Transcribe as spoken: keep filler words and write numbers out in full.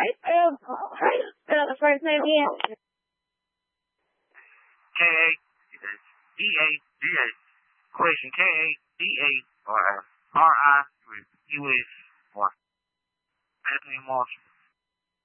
right. Um, spell the first name again. K A D A D A. Equation K A D A or R I with U S one. Anthony Marshall.